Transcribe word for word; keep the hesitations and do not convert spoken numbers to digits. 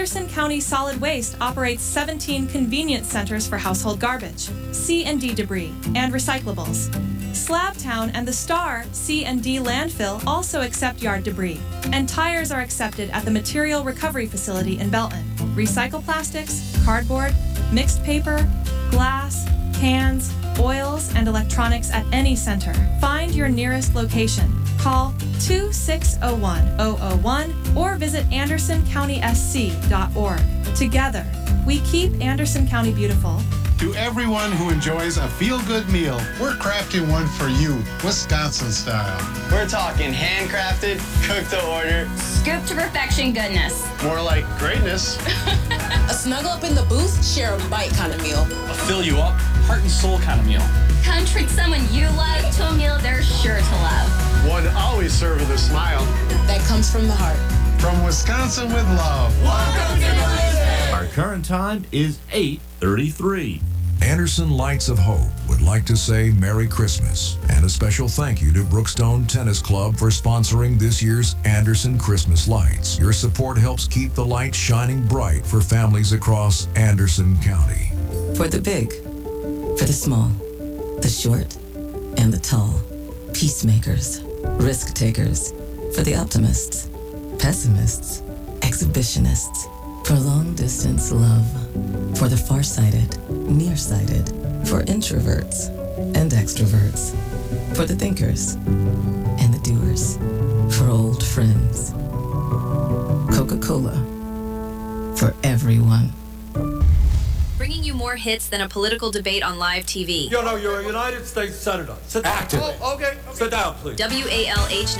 Anderson County Solid Waste operates seventeen convenience centers for household garbage, C and D debris, and recyclables. Slabtown and the Star C and D landfill also accept yard debris, and tires are accepted at the Material Recovery Facility in Belton. Recycle plastics, cardboard, mixed paper, glass, cans, oils, and electronics at any center. Find your nearest location. Call two six zero one zero zero one or visit anderson county s c dot org. Together, we keep Anderson County beautiful. To everyone who enjoys a feel-good meal, we're crafting one for you, Wisconsin style. We're talking handcrafted, cooked to order, scoop to perfection goodness. More like greatness. A snuggle up in the booth, share a bite kind of meal. A fill you up, heart and soul kind of meal. Come treat someone you love to a meal they're sure to love. One always served with a smile. That comes from the heart. From Wisconsin with love. Welcome to Wisconsin. Our current time is eight thirty-three. Anderson Lights of Hope would like to say Merry Christmas and a special thank you to Brookstone Tennis Club for sponsoring this year's Anderson Christmas Lights. Your support helps keep the lights shining bright for families across Anderson County. For the big, for the small, the short, and the tall. Peacemakers, risk takers, for the optimists, pessimists, exhibitionists, for long-distance love, for the far-sighted, nearsighted, for introverts and extroverts, for the thinkers and the doers, for old friends. Coca-Cola, for everyone. Bringing you more hits than a political debate on live T V. You know, you're a United States Senator. Sit down. Actively. Oh, okay. Sit down, please. W A L H